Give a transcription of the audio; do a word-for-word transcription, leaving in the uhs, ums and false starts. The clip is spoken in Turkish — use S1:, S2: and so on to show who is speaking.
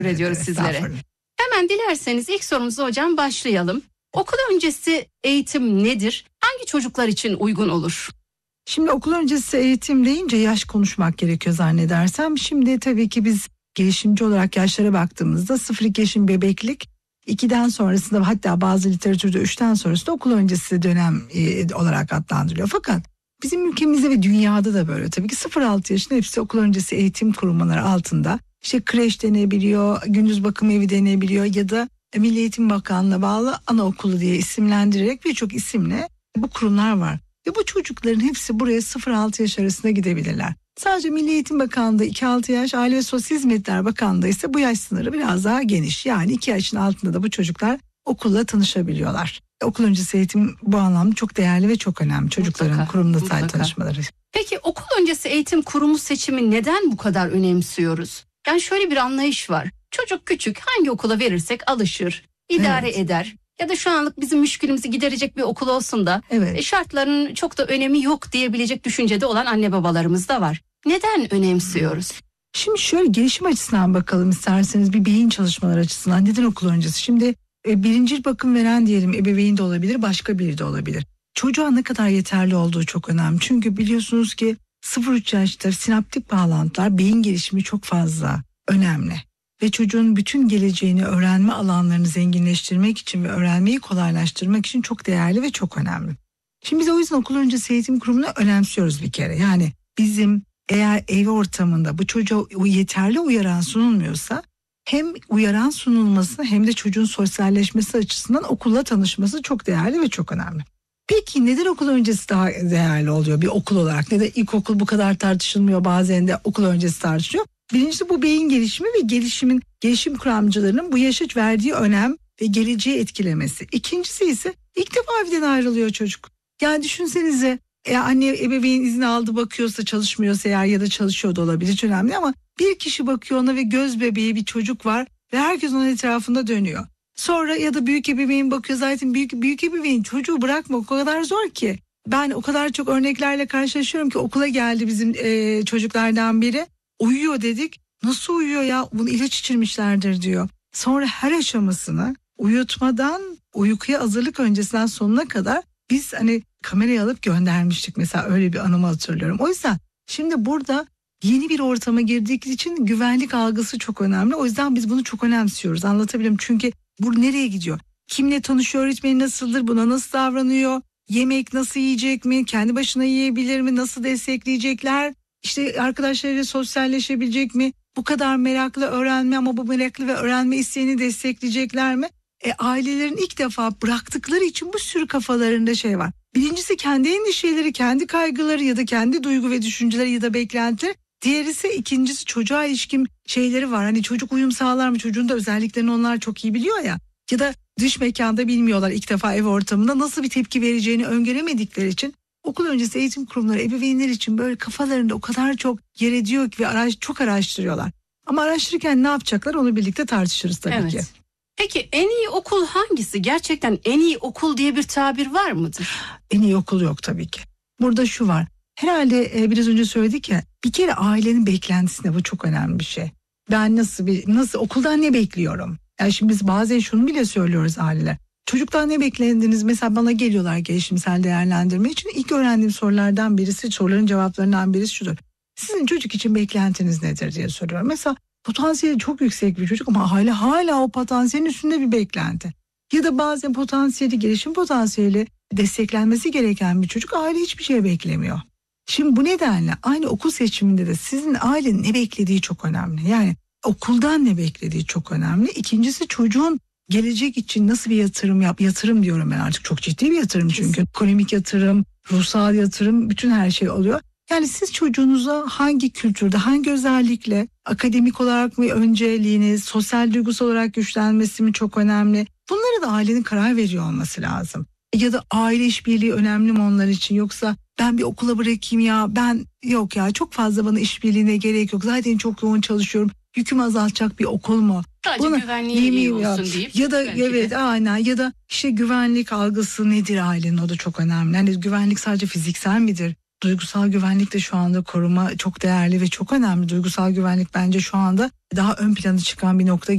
S1: Evet, ediyoruz evet, sizlere. Hemen dilerseniz ilk sorumuza hocam başlayalım. Okul öncesi eğitim nedir? Hangi çocuklar için uygun olur?
S2: Şimdi okul öncesi eğitim deyince yaş konuşmak gerekiyor zannedersem. Şimdi tabii ki biz gelişimci olarak yaşlara baktığımızda sıfır iki yaşın bebeklik, ikiden sonrasında hatta bazı literatürde üçten sonrasında okul öncesi dönem e, olarak adlandırılıyor. Fakat bizim ülkemizde ve dünyada da böyle tabii ki sıfır altı yaşın hepsi okul öncesi eğitim kurumları altında. İşte kreş denebiliyor, gündüz bakım evi denebiliyor ya da Milli Eğitim Bakanlığı'na bağlı anaokulu diye isimlendirerek birçok isimle bu kurumlar var. Ve bu çocukların hepsi buraya sıfır altı yaş arasında gidebilirler. Sadece Milli Eğitim Bakanlığı iki altı yaş, Aile ve Sosyal Hizmetler Bakanlığı ise bu yaş sınırı biraz daha geniş. Yani iki yaşın altında da bu çocuklar okulla tanışabiliyorlar. Okul öncesi eğitim bu anlamda çok değerli ve çok önemli. Çocukların mutlaka, kurumla mutlaka. tanışmaları.
S1: Peki okul öncesi eğitim kurumu seçimi neden bu kadar önemsiyoruz? Yani şöyle bir anlayış var. Çocuk küçük, hangi okula verirsek alışır, idare evet. eder. Ya da şu anlık bizim müşkülümüzü giderecek bir okul olsun da evet. şartların çok da önemi yok diyebilecek düşüncede olan anne babalarımız da var. Neden önemsiyoruz?
S2: Şimdi şöyle gelişim açısından bakalım isterseniz, bir beyin çalışmaları açısından. Neden okul öncesi? Şimdi e, birincil bakım veren diyelim ebeveyn de olabilir, başka biri de olabilir. Çocuğa ne kadar yeterli olduğu çok önemli. Çünkü biliyorsunuz ki sıfır üç yaşta sinaptik bağlantılar, beyin gelişimi çok fazla önemli. Ve çocuğun bütün geleceğini, öğrenme alanlarını zenginleştirmek için ve öğrenmeyi kolaylaştırmak için çok değerli ve çok önemli. Şimdi biz o yüzden okul öncesi eğitim kurumunu önemsiyoruz bir kere. Yani bizim eğer ev ortamında bu çocuğa yeterli uyaran sunulmuyorsa, hem uyaran sunulması hem de çocuğun sosyalleşmesi açısından okulla tanışması çok değerli ve çok önemli. Peki neden okul öncesi daha değerli oluyor bir okul olarak? Neden ilkokul bu kadar tartışılmıyor, bazen de okul öncesi tartışılıyor? Birincisi bu beyin gelişimi ve gelişimin gelişim kuramcılarının bu yaşa verdiği önem ve geleceği etkilemesi. İkincisi ise ilk defa evden ayrılıyor çocuk. Yani düşünsenize, e, anne ebeveyn izni aldı, bakıyorsa, çalışmıyorsa eğer ya da çalışıyor da olabilir, hiç önemli, ama bir kişi bakıyor ona ve göz bebeği bir çocuk var ve herkes onun etrafında dönüyor. Sonra ya da büyük ebeveyn bakıyor, zaten büyük büyük ebeveyn çocuğu bırakmak o kadar zor ki. Ben o kadar çok örneklerle karşılaşıyorum ki, okula geldi bizim e, çocuklardan biri. Uyuyor dedik. Nasıl uyuyor ya? Bunu ilaç içirmişlerdir diyor. Sonra her aşamasını uyutmadan uykuya hazırlık öncesinden sonuna kadar biz hani kamerayı alıp göndermiştik. Mesela öyle bir anımı hatırlıyorum. O yüzden şimdi burada yeni bir ortama girdik için güvenlik algısı çok önemli. O yüzden biz bunu çok önemsiyoruz. Anlatabilirim. Çünkü bu nereye gidiyor? Kimle tanışıyor? Öğretmeni nasıldır? Buna nasıl davranıyor? Yemek nasıl yiyecek mi? Kendi başına yiyebilir mi? Nasıl destekleyecekler? İşte arkadaşlarıyla sosyalleşebilecek mi? Bu kadar meraklı öğrenme ama bu meraklı ve öğrenme isteğini destekleyecekler mi? E, ailelerin ilk defa bıraktıkları için bu sürü kafalarında şey var. Birincisi kendi endişeleri, kendi kaygıları ya da kendi duygu ve düşünceleri ya da beklentileri. Diğeri ise ikincisi çocuğa ilişkin şeyleri var. Hani çocuk uyum sağlar mı? Çocuğun da özelliklerini onlar çok iyi biliyor ya. Ya da dış mekanda bilmiyorlar, ilk defa ev ortamında nasıl bir tepki vereceğini öngöremedikleri için okul öncesi eğitim kurumları ebeveynler için böyle kafalarında o kadar çok yer ediyor ki ve araş, çok araştırıyorlar. Ama araştırırken ne yapacaklar onu birlikte tartışırız tabii evet. ki.
S1: Peki en iyi okul hangisi? Gerçekten en iyi okul diye bir tabir var mıdır?
S2: En iyi okul yok tabii ki. Burada şu var. Herhalde e, biraz önce söyledik ya, bir kere ailenin beklentisine, bu çok önemli bir şey. Ben nasıl bir nasıl okuldan ne bekliyorum? Yani şimdi biz bazen şunu bile söylüyoruz aileler. Çocuktan ne beklendiniz? Mesela bana geliyorlar gelişimsel değerlendirme için. İlk öğrendiğim sorulardan birisi, soruların cevaplarından birisi şudur. Sizin çocuk için beklentiniz nedir diye soruyorum. Mesela potansiyeli çok yüksek bir çocuk ama aile hala o potansiyelin üstünde bir beklenti. Ya da bazen potansiyeli, gelişim potansiyeli desteklenmesi gereken bir çocuk, aile hiçbir şey beklemiyor. Şimdi bu nedenle aynı okul seçiminde de sizin ailenin ne beklediği çok önemli. Yani okuldan ne beklediği çok önemli. İkincisi çocuğun gelecek için nasıl bir yatırım yap, yatırım diyorum ben artık, çok ciddi bir yatırım çünkü. Ekonomik yatırım, ruhsal yatırım, bütün her şey oluyor. Yani siz çocuğunuza hangi kültürde, hangi özellikle, akademik olarak mı önceliğiniz, sosyal duygusal olarak güçlenmesi mi çok önemli? Bunları da ailenin karar veriyor olması lazım. Ya da aile işbirliği önemli mi onlar için, yoksa ben bir okula bırakayım ya, ben yok ya çok fazla bana işbirliğine gerek yok, zaten çok yoğun çalışıyorum, yükümü azaltacak bir okul mu?
S1: Sadece buna, güvenliği iyi olsun deyip.
S2: Ya da evet de. aynen ya da işte güvenlik algısı nedir ailenin, o da çok önemli. Yani güvenlik sadece fiziksel midir? Duygusal güvenlik de şu anda koruma çok değerli ve çok önemli. Duygusal güvenlik bence şu anda daha ön plana çıkan bir nokta.